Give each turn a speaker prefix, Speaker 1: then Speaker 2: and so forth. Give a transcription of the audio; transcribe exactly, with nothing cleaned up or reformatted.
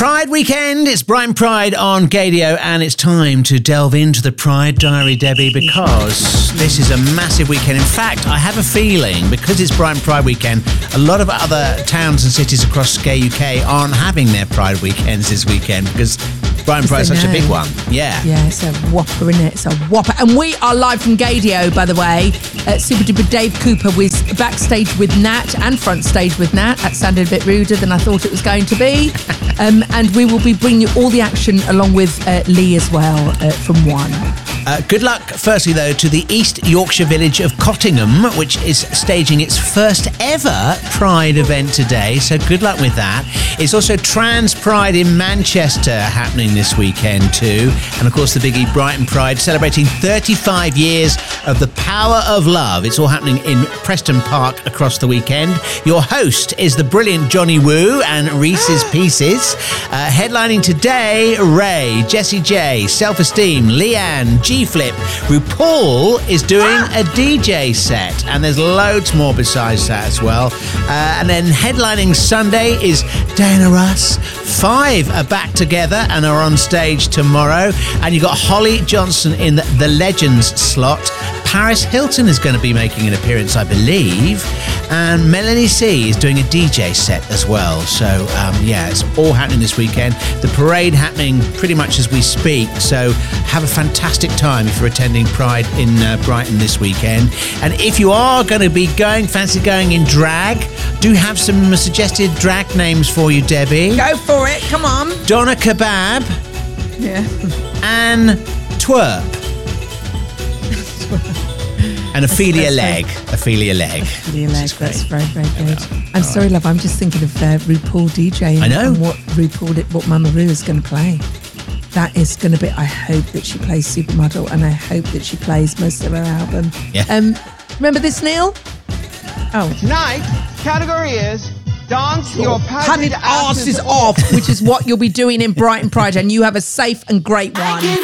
Speaker 1: Pride weekend, it's Brighton Pride on Gaydio, and it's time to delve into the Pride Diary, Debbie, because this is a massive weekend. In fact, I have a feeling, because it's Brighton Pride weekend, a lot of other towns and cities across Gay U K aren't having their Pride weekends this weekend, because Brighton Pride is such a big one. Yeah.
Speaker 2: Yeah, it's a whopper, isn't it? It's a whopper. And we are live from Gaydio, by the way. Uh, Super Duper Dave Cooper was backstage with Nat and front stage with Nat. That sounded a bit ruder than I thought it was going to be. Um, and we will be bringing you all the action along with uh, Lee as well uh, from One.
Speaker 1: Uh, good luck, firstly, though, to the East Yorkshire village of Cottingham, which is staging its first ever Pride event today. So good luck with that. It's also Trans Pride in Manchester happening this weekend too. And, of course, the biggie Brighton Pride, celebrating thirty-five years of the power of love. It's all happening in Preston Park across the weekend. Your host is the brilliant Johnny Woo and Reese's Pieces. Uh, headlining today, Ray, Jessie J, Self-Esteem, Leanne, G-Flip. RuPaul is doing a D J set, and there's loads more besides that as well. Uh, and then headlining Sunday is Diana Ross. Five are back together and are on stage tomorrow. And you've got Holly Johnson in the, the Legends slot. Paris Hilton is going to be making an appearance, I believe. And Melanie C is doing a D J set as well. So, um, yeah, it's all happening this weekend. The parade happening pretty much as we speak. So have a fantastic time if you're attending Pride in uh, Brighton this weekend. And if you are going to be going, fancy going in drag, do have some suggested drag names for you, Debbie.
Speaker 2: Go for it. Come on.
Speaker 1: Donna Kebab.
Speaker 2: Yeah.
Speaker 1: Anne Twerp. And Ophelia Leg. Ophelia Leg.
Speaker 2: Ophelia Leg, that's very, very good. I'm sorry, love, I'm just thinking of uh, RuPaul DJing.
Speaker 1: I know.
Speaker 2: And what RuPaul, what Mama Ru is going to play. That is going to be, I hope that she plays Supermodel, and I hope that she plays most of her album.
Speaker 1: Yeah.
Speaker 2: Um, remember this, Neil? Oh.
Speaker 3: Tonight, category is Dance Your Padded
Speaker 2: Padded Asses Off, which is what you'll be doing in Brighton Pride, and you have a safe and great one.